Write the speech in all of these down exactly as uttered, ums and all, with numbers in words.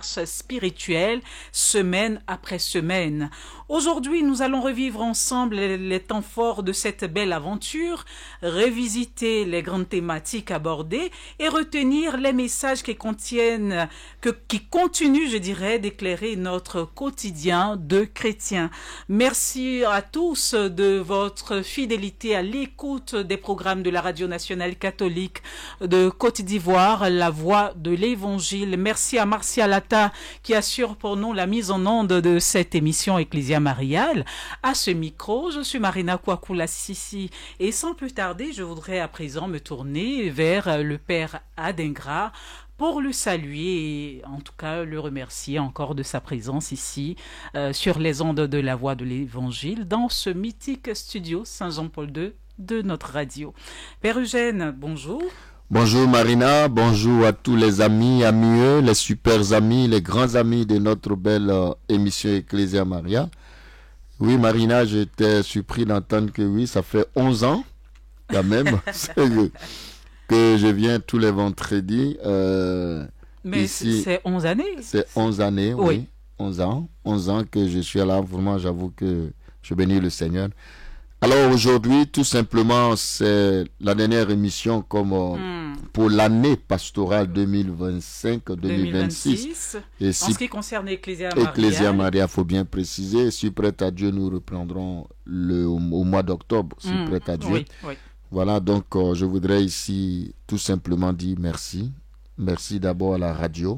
marche spirituelle, semaine après semaine. Aujourd'hui, nous allons revivre ensemble les temps forts de cette belle aventure, revisiter les grandes thématiques abordées et retenir les messages qui contiennent, que, qui continuent, je dirais, d'éclairer notre quotidien de chrétiens. Merci à tous de votre fidélité à l'écoute des programmes de la Radio nationale catholique de Côte d'Ivoire, La Voix de l'Évangile. Merci à Marcia Lata qui assure pour nous la mise en onde de cette émission Ecclésia Mariale. À ce micro, je suis Marina Kwakula Sissi et sans plus tarder, je voudrais à présent me tourner vers le Père Adingra pour le saluer et en tout cas le remercier encore de sa présence ici euh, sur les ondes de la Voix de l'Évangile dans ce mythique studio Saint-Jean-Paul deux de notre radio. Père Eugène, bonjour. Bonjour Marina, bonjour à tous les amis, amis, les super amis, les grands amis de notre belle euh, émission Ecclésia Maria. Oui Marina, j'étais surpris d'entendre que oui, ça fait onze ans quand même que, que je viens tous les vendredis. Euh, Mais ici, c'est onze années. C'est onze années, oui. oui. onze ans, onze ans que je suis là. Vraiment, j'avoue que je bénis le Seigneur. Alors aujourd'hui, tout simplement, c'est la dernière émission comme euh, mm. pour l'année pastorale deux mille vingt-cinq deux mille vingt-six. Et si, en ce qui concerne Ecclésia Maria. Ecclésia Maria, il faut bien préciser. Si prête à Dieu, nous reprendrons le, au, au mois d'octobre. Si mm. prête à Dieu. Oui, oui. Voilà, donc euh, je voudrais ici tout simplement dire merci. Merci d'abord à la radio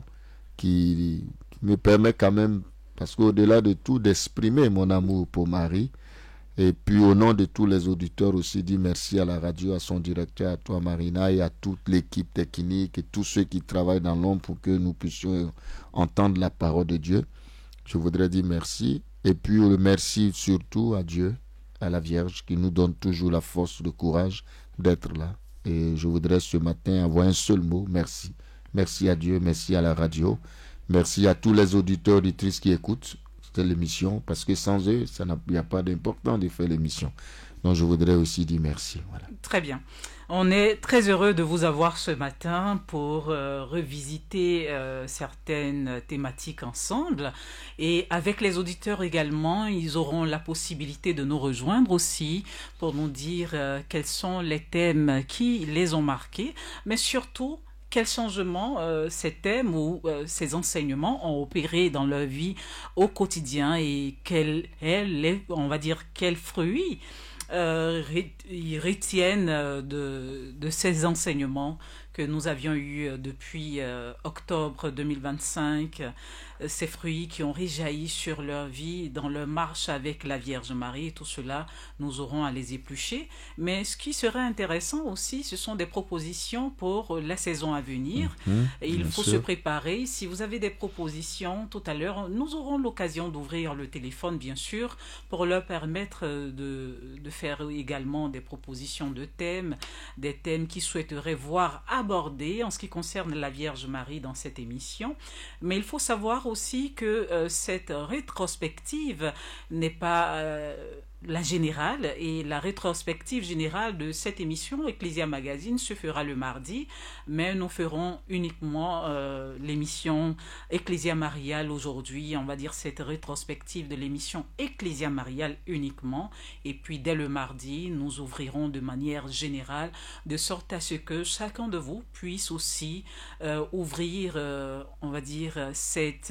qui, qui me permet quand même, parce qu'au-delà de tout, d'exprimer mon amour pour Marie. Et puis au nom de tous les auditeurs aussi, dire merci à la radio, à son directeur, à toi Marina et à toute l'équipe technique et tous ceux qui travaillent dans l'ombre pour que nous puissions entendre la parole de Dieu. Je voudrais dire merci. Et puis merci surtout à Dieu, à la Vierge qui nous donne toujours la force, le courage d'être là. Et je voudrais ce matin avoir un seul mot, merci. Merci à Dieu, merci à la radio, merci à tous les auditeurs, auditrices qui écoutent l'émission, parce que sans eux, ça n'a, il n'y a pas d'important de faire l'émission. Donc je voudrais aussi dire merci. Voilà. Très bien. On est très heureux de vous avoir ce matin pour euh, revisiter euh, certaines thématiques ensemble. Et avec les auditeurs également, ils auront la possibilité de nous rejoindre aussi pour nous dire euh, quels sont les thèmes qui les ont marqués, mais surtout quels changements euh, ces thèmes ou euh, ces enseignements ont opéré dans leur vie au quotidien et quels, les, on va dire, quels fruits euh, ils retiennent de, de ces enseignements que nous avions eus depuis euh, octobre deux mille vingt-cinq, euh, ces fruits qui ont réjailli sur leur vie dans leur marche avec la Vierge Marie, et tout cela, nous aurons à les éplucher. Mais ce qui serait intéressant aussi, ce sont des propositions pour la saison à venir. Mmh, et il faut sûr. se préparer. Si vous avez des propositions, tout à l'heure, nous aurons l'occasion d'ouvrir le téléphone, bien sûr, pour leur permettre de, de faire également des propositions de thèmes, des thèmes qu'ils souhaiteraient voir abordés en ce qui concerne la Vierge Marie dans cette émission. Mais il faut savoir aussi que euh, cette rétrospective n'est pas euh, la générale, et la rétrospective générale de cette émission Ecclésia Magazine se fera le mardi, mais nous ferons uniquement euh, l'émission Ecclésia Mariale aujourd'hui, on va dire cette rétrospective de l'émission Ecclésia Mariale uniquement, et puis dès le mardi, nous ouvrirons de manière générale, de sorte à ce que chacun de vous puisse aussi euh, ouvrir, euh, on va dire, cette,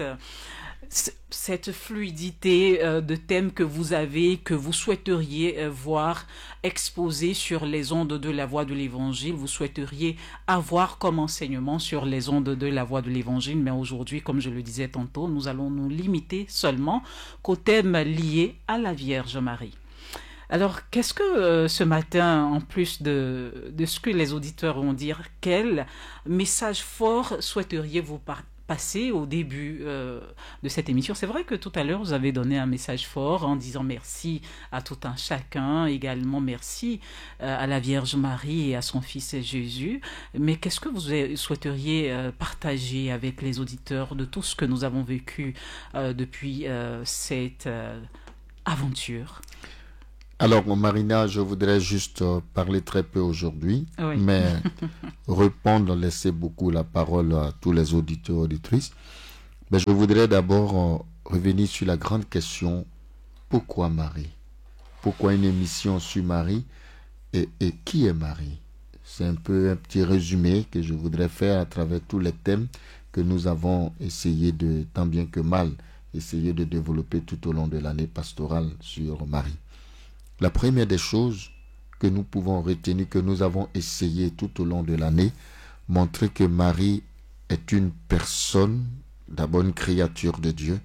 cette fluidité euh, de thèmes que vous avez, que vous souhaiteriez euh, voir exposés sur les ondes de la Voix de l'Évangile, vous souhaiteriez avoir comme enseignement sur les ondes de la Voix de l'Évangile, mais aujourd'hui, comme je le disais tantôt, nous allons nous limiter seulement qu'aux thèmes liés à la Vierge Marie. Alors, qu'est-ce que euh, ce matin, en plus de, de ce que les auditeurs vont dire, quel message fort souhaiteriez-vous partager passé au début euh, de cette émission? C'est vrai que tout à l'heure, vous avez donné un message fort en disant merci à tout un chacun, également merci euh, à la Vierge Marie et à son Fils Jésus. Mais qu'est-ce que vous souhaiteriez euh, partager avec les auditeurs de tout ce que nous avons vécu euh, depuis euh, cette euh, aventure? Alors, Marina, je voudrais juste euh, parler très peu aujourd'hui, oui. mais répondre, laisser beaucoup la parole à tous les auditeurs et auditrices. Mais je voudrais d'abord euh, revenir sur la grande question, pourquoi Marie? Pourquoi une émission sur Marie? Et, et qui est Marie? C'est un peu un petit résumé que je voudrais faire à travers tous les thèmes que nous avons essayé de, tant bien que mal, essayer de développer tout au long de l'année pastorale sur Marie. La première des choses que nous pouvons retenir, que nous avons essayé tout au long de l'année, montrer que Marie est une personne, d'abord une créature de Dieu,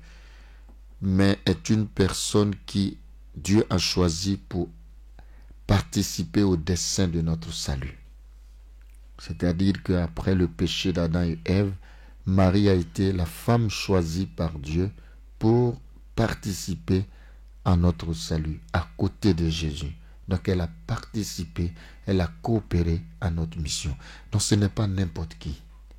mais est une personne qui Dieu a choisi pour participer au dessein de notre salut. C'est-à-dire qu'après le péché d'Adam et Ève, Marie a été la femme choisie par Dieu pour participer à notre salut, à côté de Jésus. Donc elle a participé, elle a coopéré à notre mission. Donc ce n'est pas n'importe qui.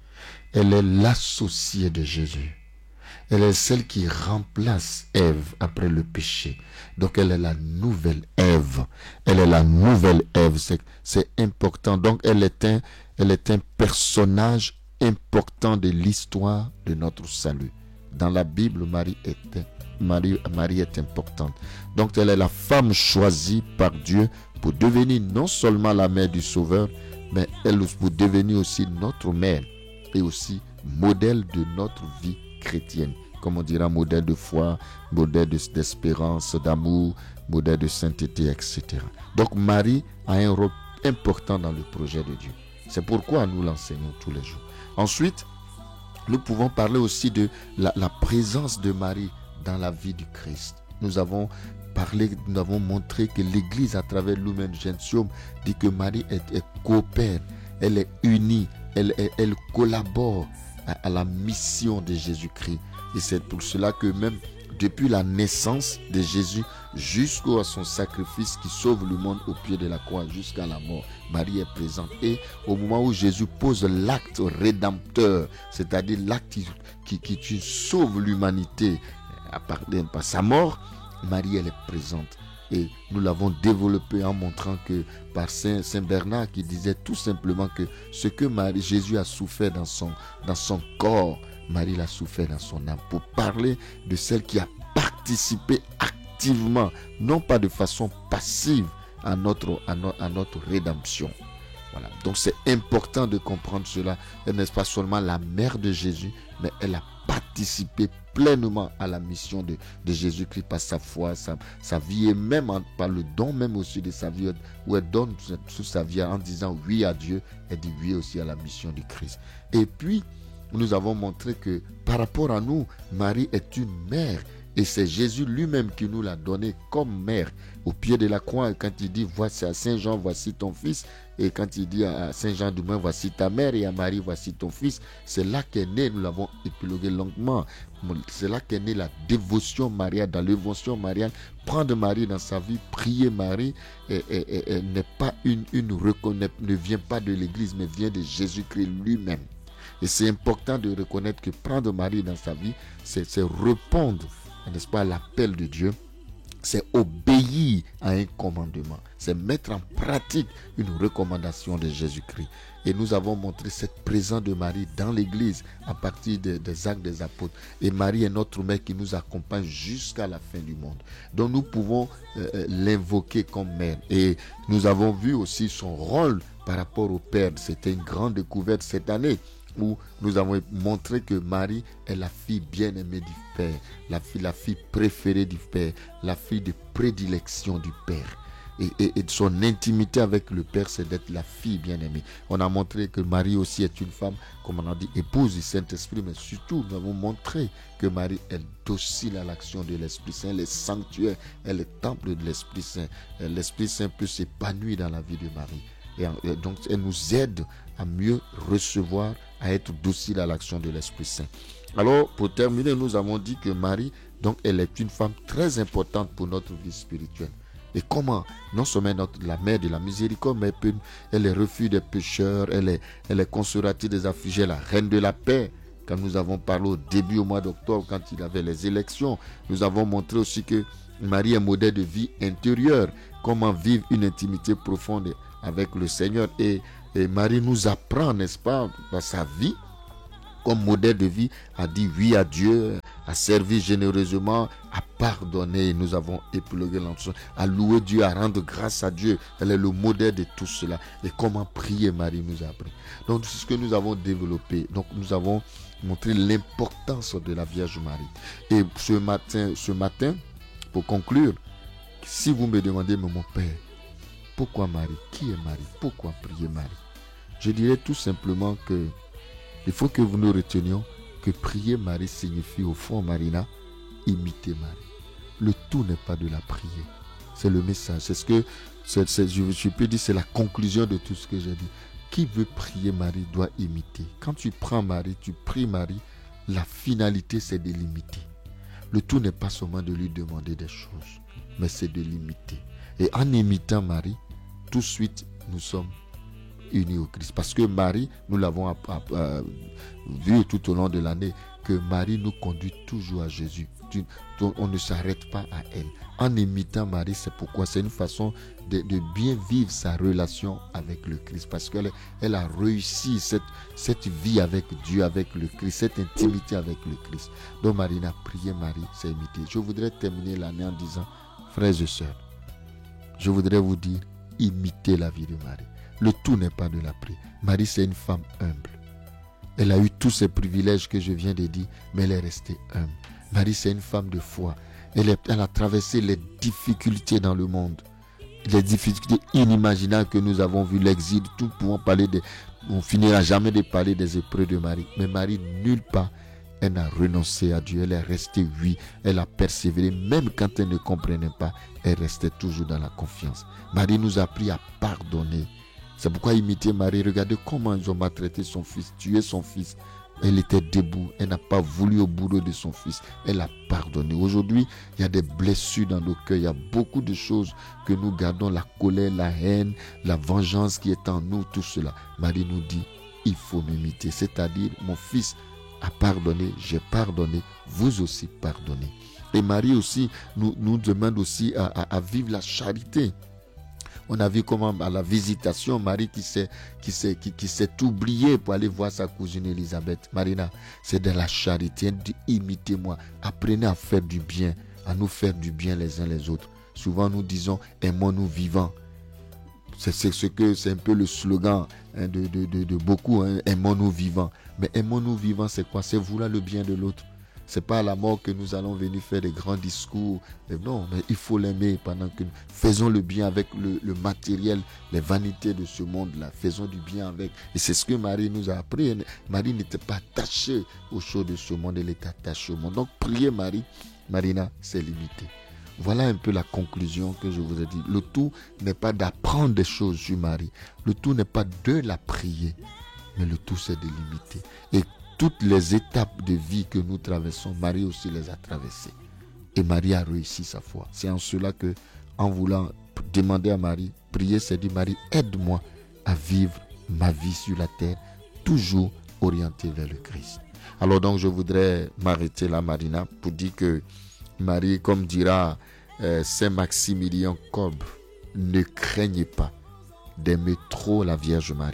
Elle est l'associée de Jésus. Elle est celle qui remplace Ève après le péché. Donc elle est la nouvelle Ève. Elle est la nouvelle Ève. C'est, c'est important. Donc elle est, un, elle est un personnage important de l'histoire de notre salut. Dans la Bible, Marie est, Marie, Marie est importante. Donc elle est la femme choisie par Dieu pour devenir non seulement la mère du Sauveur, mais elle pour devenir aussi notre mère et aussi modèle de notre vie chrétienne, comme on dira, modèle de foi, modèle de, d'espérance, d'amour, modèle de sainteté, et cetera. Donc Marie a un rôle important dans le projet de Dieu. C'est pourquoi nous l'enseignons tous les jours. Ensuite, nous pouvons parler aussi de la, la présence de Marie dans la vie du Christ. Nous avons parlé, nous avons montré que l'Église, à travers Lumen Gentium, dit que Marie est, est coopère, elle est unie, elle, elle, elle collabore à, à la mission de Jésus-Christ. Et c'est pour cela que même depuis la naissance de Jésus jusqu'à son sacrifice qui sauve le monde au pied de la croix jusqu'à la mort, Marie est présente. Et au moment où Jésus pose l'acte rédempteur, c'est-à-dire l'acte qui, qui, qui sauve l'humanité par, par sa mort, Marie elle est présente. Et nous l'avons développé en montrant que par Saint, Saint Bernard qui disait tout simplement que ce que Marie, Jésus a souffert dans son, dans son corps, Marie l'a souffert dans son âme, pour parler de celle qui a participé activement, non pas de façon passive, à notre, à no, à notre rédemption. Voilà. Donc c'est important de comprendre cela. Elle n'est pas seulement la mère de Jésus, mais elle a participé pleinement à la mission de, de Jésus-Christ par sa foi, sa, sa vie et même en, par le don même aussi de sa vie, où elle donne toute sa vie en disant oui à Dieu, elle dit oui aussi à la mission du Christ. Et puis, nous avons montré que par rapport à nous, Marie est une mère. Et c'est Jésus lui-même qui nous l'a donné comme mère au pied de la croix. Quand il dit voici à Saint Jean, voici ton fils. Et quand il dit à Saint Jean demain, voici ta mère. Et à Marie, voici ton fils. C'est là qu'est né, nous l'avons épilogué longuement. C'est là qu'est née la dévotion mariale, dans l'évotion mariale. Prendre Marie dans sa vie, prier Marie, et, et, et, et n'est pas une, une reconnaître, ne vient pas de l'Église, mais vient de Jésus-Christ lui-même. Et c'est important de reconnaître que prendre Marie dans sa vie, c'est, c'est répondre, n'est-ce pas, à l'appel de Dieu. C'est obéir à un commandement. C'est mettre en pratique une recommandation de Jésus-Christ. Et nous avons montré cette présence de Marie dans l'Église à partir de, des actes des apôtres. Et Marie est notre mère qui nous accompagne jusqu'à la fin du monde. Donc nous pouvons euh, l'invoquer comme mère. Et nous avons vu aussi son rôle par rapport au Père. C'était une grande découverte cette année, où nous avons montré que Marie est la fille bien-aimée du Père, la fille, la fille préférée du Père, la fille de prédilection du Père. Et, et, et son intimité avec le Père, c'est d'être la fille bien-aimée. On a montré que Marie aussi est une femme, comme on a dit, épouse du Saint-Esprit, mais surtout, nous avons montré que Marie est docile à l'action de l'Esprit Saint, elle est sanctuaire, elle est temple de l'Esprit Saint. L'Esprit Saint peut s'épanouir dans la vie de Marie. Et donc, elle nous aide à mieux recevoir, à être docile à l'action de l'Esprit Saint. Alors, pour terminer, nous avons dit que Marie, donc, elle est une femme très importante pour notre vie spirituelle. Et comment? Non seulement notre, la mère de la miséricorde, mais elle, elle est refuge des pécheurs, elle est, elle est consolatrice des affligés, la reine de la paix. Quand nous avons parlé au début, au mois d'octobre, quand il y avait les élections, nous avons montré aussi que Marie est modèle de vie intérieure. Comment vivre une intimité profonde avec le Seigneur. Et, et Marie nous apprend, n'est-ce pas, dans sa vie, comme modèle de vie, a dit oui à Dieu, a servi généreusement, a pardonné. Nous avons épilogué l'ensemble, a loué Dieu, a rendu grâce à Dieu. Elle est le modèle de tout cela. Et comment prier, Marie nous a appris. Donc c'est ce que nous avons développé. Donc nous avons montré l'importance de la Vierge Marie. Et ce matin, ce matin, pour conclure, si vous me demandez, mais mon Père, pourquoi Marie? Qui est Marie? Pourquoi prier Marie? Je dirais tout simplement que il faut que vous nous retenions que prier Marie signifie au fond, Marina, imiter Marie. Le tout n'est pas de la prier. C'est le message. C'est ce que c'est, c'est, je, je peux dire, c'est la conclusion de tout ce que j'ai dit. Qui veut prier Marie doit imiter. Quand tu prends Marie, tu pries Marie, la finalité c'est de l'imiter. Le tout n'est pas seulement de lui demander des choses, mais c'est de l'imiter. Et en imitant Marie, tout de suite, nous sommes unis au Christ. Parce que Marie, nous l'avons à, à, à, vu tout au long de l'année, que Marie nous conduit toujours à Jésus. On ne s'arrête pas à elle. En imitant Marie, c'est pourquoi c'est une façon de, de bien vivre sa relation avec le Christ. Parce qu'elle elle a réussi cette, cette vie avec Dieu, avec le Christ, cette intimité avec le Christ. Donc Marie n'a prié Marie, c'est imiter. Je voudrais terminer l'année en disant, frères et sœurs, je voudrais vous dire, imitez la vie de Marie. Le tout n'est pas de la prière. Marie, c'est une femme humble. Elle a eu tous ces privilèges que je viens de dire, mais elle est restée humble. Marie, c'est une femme de foi. Elle, est, elle a traversé les difficultés dans le monde. Les difficultés inimaginables que nous avons vues, l'exil, tout pouvons parler de... On finira jamais de parler des épreuves de Marie. Mais Marie, nulle part, elle n'a renoncé à Dieu. Elle est restée, oui, elle a persévéré. Même quand elle ne comprenait pas, elle restait toujours dans la confiance. Marie nous a appris à pardonner. C'est pourquoi imiter Marie, regardez comment ils ont maltraité son fils, tué son fils. Elle était debout, elle n'a pas voulu au bourreau de son fils. Elle a pardonné. Aujourd'hui, il y a des blessures dans nos cœurs. Il y a beaucoup de choses que nous gardons, la colère, la haine, la vengeance qui est en nous, tout cela. Marie nous dit, il faut m'imiter. C'est-à-dire, mon fils a pardonné, j'ai pardonné, vous aussi pardonnez. Et Marie aussi nous, nous demande aussi à, à, à vivre la charité. On a vu comment à la visitation, Marie qui s'est, qui s'est, qui, qui s'est oubliée pour aller voir sa cousine Elisabeth. Marina, c'est de la charité. Elle dit, imitez-moi, apprenez à faire du bien, à nous faire du bien les uns les autres. Souvent nous disons, aimons-nous vivants. C'est, c'est ce que c'est un peu le slogan hein, de, de, de, de beaucoup, hein, aimons-nous vivants. Mais aimons-nous vivants, c'est quoi? C'est vouloir le bien de l'autre. C'est pas à la mort que nous allons venir faire des grands discours. Non, mais il faut l'aimer pendant que nous faisons le bien avec le, le matériel, les vanités de ce monde-là. Faisons du bien avec. Et c'est ce que Marie nous a appris. Marie n'était pas attachée aux choses de ce monde, elle était attachée au monde. Donc prier Marie, Marina, c'est limité. Voilà un peu la conclusion que je vous ai dit. Le tout n'est pas d'apprendre des choses sur Marie. Le tout n'est pas de la prier. Mais le tout c'est de l'imiter. Et toutes les étapes de vie que nous traversons, Marie aussi les a traversées. Et Marie a réussi sa foi. C'est en cela que, en voulant demander à Marie, prier, c'est dire, Marie, aide-moi à vivre ma vie sur la terre, toujours orientée vers le Christ. Alors donc, je voudrais m'arrêter là, Marina, pour dire que Marie, comme dira euh, Saint Maximilien Kolbe, ne craignez pas d'aimer trop la Vierge Marie.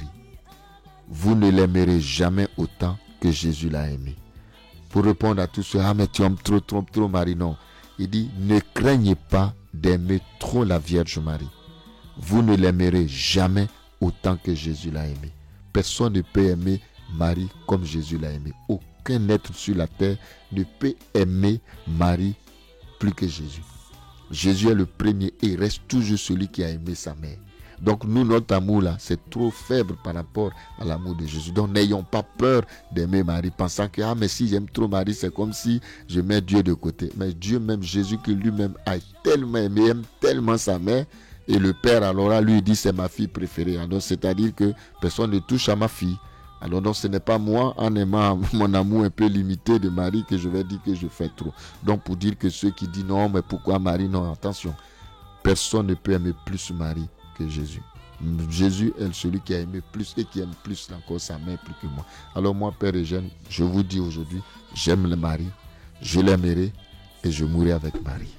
Vous ne l'aimerez jamais autant que Jésus l'a aimé. Pour répondre à tout cela, ah mais tu aimes trop, trop, trop Marie, non. Il dit, ne craignez pas d'aimer trop la Vierge Marie. Vous ne l'aimerez jamais autant que Jésus l'a aimé. Personne ne peut aimer Marie comme Jésus l'a aimé. Aucun être sur la terre ne peut aimer Marie plus que Jésus. Jésus est le premier et il reste toujours celui qui a aimé sa mère. Donc nous, notre amour là, c'est trop faible par rapport à l'amour de Jésus. Donc n'ayons pas peur d'aimer Marie, pensant que ah mais si j'aime trop Marie, c'est comme si je mets Dieu de côté. Mais Dieu même, Jésus qui lui-même a tellement aimé, aime tellement sa mère, et le Père alors là, lui dit c'est ma fille préférée. Alors c'est-à-dire que personne ne touche à ma fille. Alors donc ce n'est pas moi, en aimant mon amour un peu limité de Marie, que je vais dire que je fais trop. Donc pour dire que ceux qui disent non, mais pourquoi Marie, non, attention, personne ne peut aimer plus Marie que Jésus. Jésus est celui qui a aimé plus et qui aime plus encore sa mère plus que moi. Alors moi, Père Eugène, je vous dis aujourd'hui, j'aime le Marie, je l'aimerai et je mourrai avec Marie.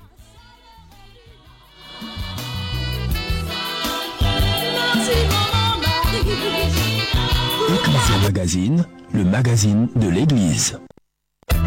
Merci, maman Marie. Ecclesia Magazine, le magazine de l'Église.